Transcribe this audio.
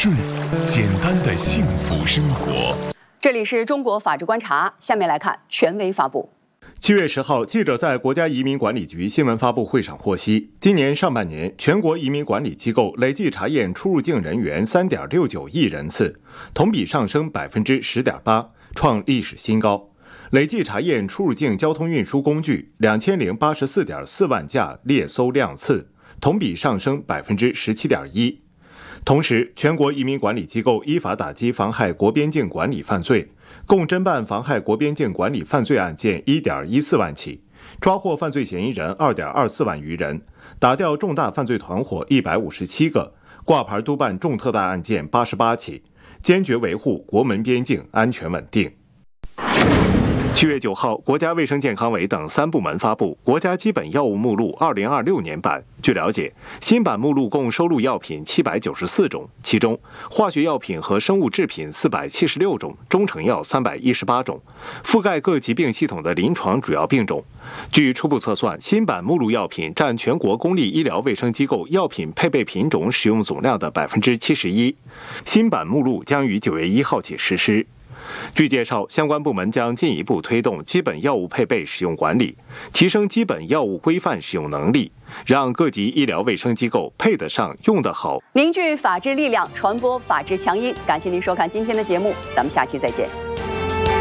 顺，简单的幸福生活。 这里是中国法治观察，下面来看权威发布。 7月10号，记者在国家移民管理局新闻发布会上获悉，今年上半年全国移民管理机构累计查验出入境人员 3.69 亿人次，同比上升 10.8%， 创历史新高。累计查验出入境交通运输工具 2084.4万架列搜量次，同比上升 17.1%。同时，全国移民管理机构依法打击妨害国边境管理犯罪，共侦办妨害国边境管理犯罪案件 1.14 万起，抓获犯罪嫌疑人 2.24 万余人，打掉重大犯罪团伙157个，挂牌督办重特大案件88起，坚决维护国门边境安全稳定。7月9号，国家卫生健康委等3部门发布《国家基本药物目录2026年版》。据了解，新版目录共收录药品794种，其中化学药品和生物制品476种，中成药318种，覆盖各疾病系统的临床主要病种。据初步测算，新版目录药品占全国公立医疗卫生机构药品配备品种使用总量的 71%。新版目录将于9月1号起实施。据介绍，相关部门将进一步推动基本药物配备使用管理，提升基本药物规范使用能力，让各级医疗卫生机构配得上、用得好。 凝聚法治力量，传播法治强音。感谢您收看今天的节目，咱们下期再见。